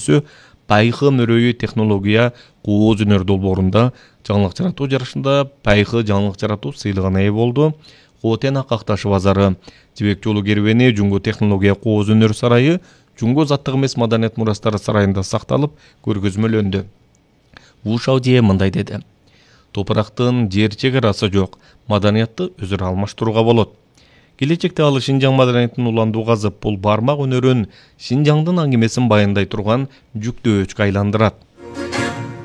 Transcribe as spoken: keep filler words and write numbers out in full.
көргөзмөсү Пайхы мөрөйү технология кооз өнөр долбоорунда жаңылык жаратуу жарышында Пайхы жаңылык жаратуу сыйлыгына ээ болду. Хотен Акакташы базары, Жибек жолу керуени Жуңго технология кооз өнөр сарайы Жуңго заттык эмес маданият мурастары сарайында сакталып, көргөзмөлөндү. Ву Шаодие мындай деди: Топурактын жер чегарасы жок, маданиятты өзүрө алмаштырууга болот. Келечекте ал Шинжаң маданиятын уландуу казып, бул бармак өнөрүн Шинжаңдын аңгемесин баяндай турган жүктөөчкө айландырат.